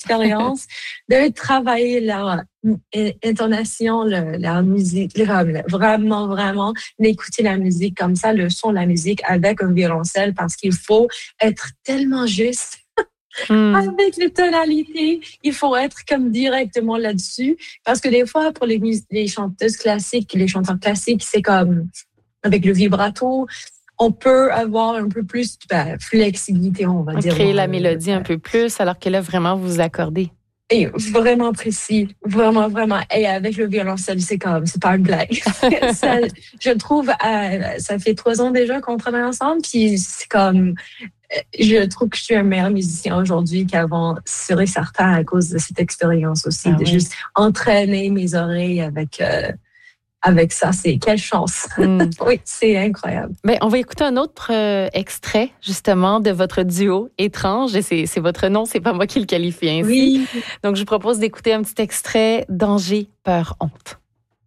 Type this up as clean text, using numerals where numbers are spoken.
expérience de travailler l'intonation, la musique, vraiment, vraiment, d'écouter la musique comme ça, le son de la musique avec un violoncelle, parce qu'il faut être tellement juste. Avec les tonalités, il faut être comme directement là-dessus. Parce que des fois, pour les chanteuses classiques, les chanteurs classiques, c'est comme avec le vibrato, on peut avoir un peu plus de flexibilité, on va dire. Créer la mélodie un peu plus, alors que là, vraiment, vous vous accordez. Et vraiment précis, vraiment, vraiment. Et avec le violoncelle, c'est pas une blague. Ça, je trouve, ça fait 3 ans déjà qu'on travaille ensemble, puis c'est comme, je trouve que je suis un meilleur musicien aujourd'hui qu'avant, sûr et certain, à cause de cette expérience aussi, de juste entraîner mes oreilles avec ça. C'est quelle chance. Oui, c'est incroyable. Ben, on va écouter un autre extrait, justement, de votre duo étrange. Et c'est votre nom, c'est pas moi qui le qualifie ainsi. Oui. Donc, je vous propose d'écouter un petit extrait, Danger, peur, honte.